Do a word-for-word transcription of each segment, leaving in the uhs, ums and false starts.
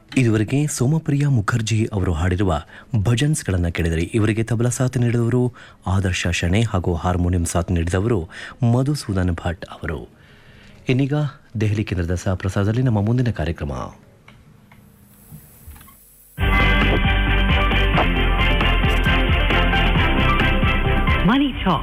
ಇದುವರೆಗೆ ಸೋಮಪ್ರಿಯ ಮುಖರ್ಜಿ ಅವರು ಹಾಡಿರುವ ಭಜನ್ಸ್ಗಳನ್ನು ಕೇಳಿದರೆ ಇವರಿಗೆ ತಬಲಾ ಸಾಥ್ ನೀಡಿದವರು ಆದರ್ಶ ಶಣೆ ಹಾಗೂ ಹಾರ್ಮೋನಿಯಂ ಸಾಥ್ ನೀಡಿದವರು ಮಧುಸೂದನ್ ಭಟ್ ಅವರು. ಇನ್ನೀಗ ದೆಹಲಿ ಕೇಂದ್ರದ ಸಹ ಪ್ರಸಾರದಲ್ಲಿ ನಮ್ಮ ಮುಂದಿನ ಕಾರ್ಯಕ್ರಮ Money Talk.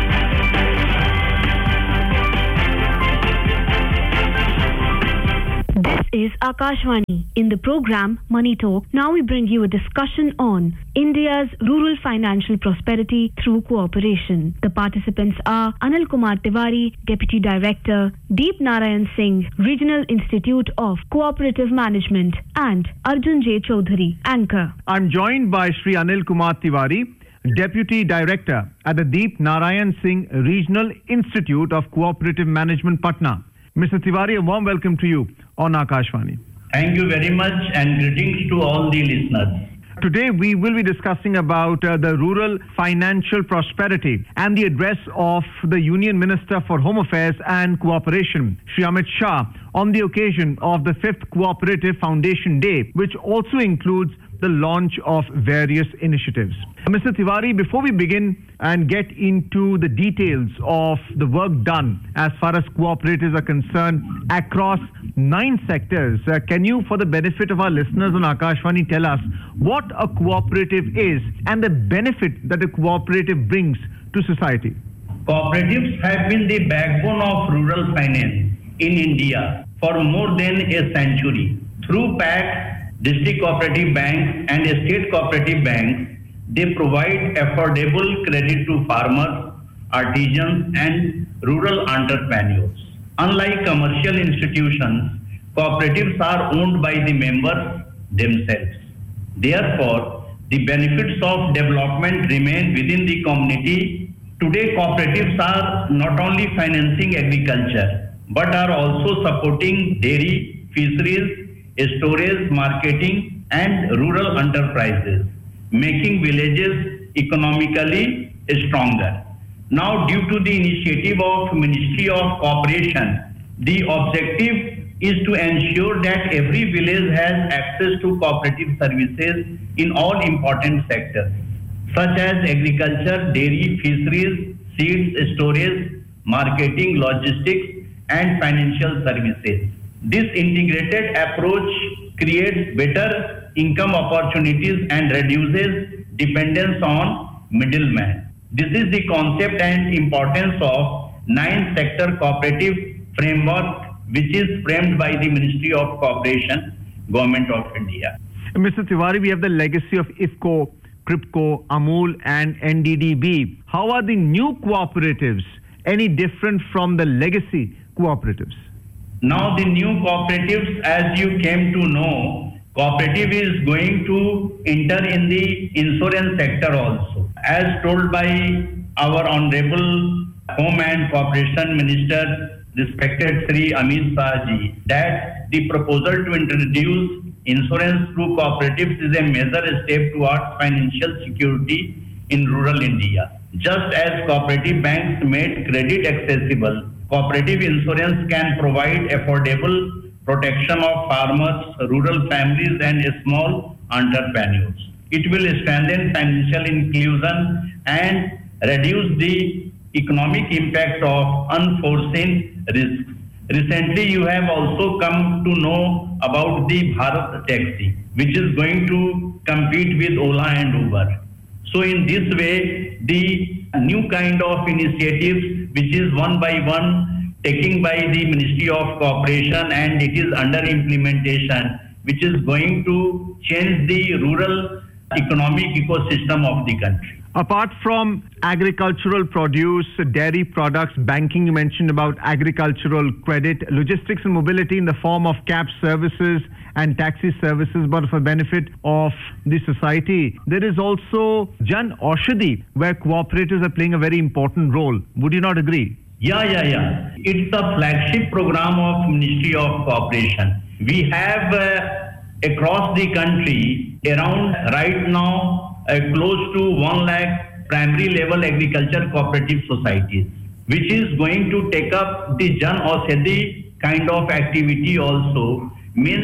This is Akashvani. In the program Money Talk, now we bring you a discussion on India's rural financial prosperity through cooperation. The participants are Anil Kumar Tiwari, Deputy Director, Deep Narayan Singh, Regional Institute of Cooperative Management, and Arjun J. Chaudhary, Anchor. I'm joined by Shri Anil Kumar Tiwari, Deputy Director at the Deep Narayan Singh Regional Institute of Cooperative Management, Patna. Mister Tiwari, a warm welcome to you on Akashvani. Thank you very much and greetings to all the listeners. Today we will be discussing about uh, the rural financial prosperity and the address of the Union Minister for Home Affairs and Cooperation, Shri Amit Shah, on the occasion of the fifth Cooperative Foundation Day, which also includes the launch of various initiatives. Mister Tiwari, before we begin and get into the details of the work done as far as cooperatives are concerned across nine sectors, uh, can you, for the benefit of our listeners on Akashvani, tell us what a cooperative is and the benefit that a cooperative brings to society? Cooperatives have been the backbone of rural finance in India for more than a century. Through PACT, district cooperative banks and state cooperative banks, they provide affordable credit to farmers, artisans and rural entrepreneurs. Unlike commercial institutions, cooperatives are owned by the members themselves. Therefore, the benefits of development remain within the community. Today, cooperatives are not only financing agriculture, but are also supporting dairy, fisheries, storage, marketing and rural enterprises, making villages economically stronger. Now, due to the initiative of Ministry of Cooperation, the objective is to ensure that every village has access to cooperative services in all important sectors, such as agriculture, dairy, fisheries, seeds, storage, marketing, logistics and financial services. This integrated approach creates better income opportunities and reduces dependence on middlemen. This is the concept and importance of nine sector cooperative framework, which is framed by the Ministry of Cooperation, Government of India. Mister Tiwari, we have the legacy of IFFCO, CRIPCO, AMUL and N D D B. How are the new cooperatives any different from the legacy cooperatives? Now the new cooperatives, as you came to know, cooperative is going to enter in the insurance sector also. As told by our Honorable Home and Cooperation Minister, respected Shri Amit Shah ji, that the proposal to introduce insurance through cooperatives is a major step towards financial security in rural India. Just as cooperative banks made credit accessible, cooperative insurance can provide affordable protection of farmers, rural families and small entrepreneurs. It will strengthen financial inclusion and reduce the economic impact of unforeseen risks. Recently, you have also come to know about the Bharat Taxi, which is going to compete with Ola and Uber. So in this way, the new kind of initiatives, which is one by one taken by the Ministry of Cooperation and it is under implementation, which is going to change the rural economic ecosystem of the country. Apart from agricultural produce, dairy products, banking, you mentioned about agricultural credit, logistics and mobility in the form of cab services and taxi services, but for benefit of the society. There is also Jan Aushadhi, where cooperatives are playing a very important role. Would you not agree? Yeah, yeah, yeah. It's a flagship program of Ministry of Cooperation. We have uh, across the country around right now uh, close to one lakh primary level agriculture cooperative societies, which is going to take up the Jan Aushadhi kind of activity also. Means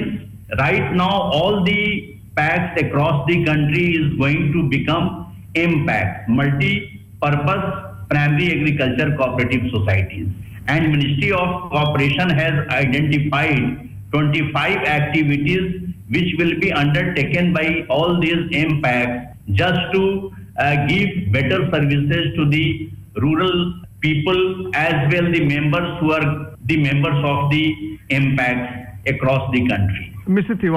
Right now, all the packs across the country is going to become M PAC, multi-purpose primary agriculture cooperative societies. And Ministry of Cooperation has identified twenty-five activities which will be undertaken by all these M PACs just to uh, give better services to the rural people as well the members who are the members of the M PACs across the country. Mister Tiwari,